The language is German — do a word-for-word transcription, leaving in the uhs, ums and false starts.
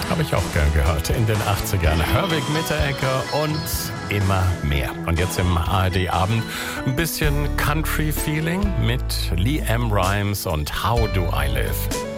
Habe ich auch gern gehört in den achtzigern. Hörwig Mitteregger und immer mehr. Und jetzt im A R D-Abend ein bisschen Country-Feeling mit Leanne Rimes und How Do I Live.